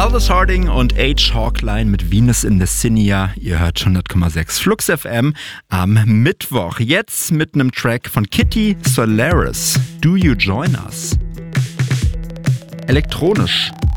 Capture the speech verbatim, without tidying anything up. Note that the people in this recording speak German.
Aldous Harding und H. Hawkline mit Venus in the Cinia. Ihr hört hundert Komma sechs Flux F M am Mittwoch. Jetzt mit einem Track von Kitty Solaris. Do You Join Us? Elektronisch,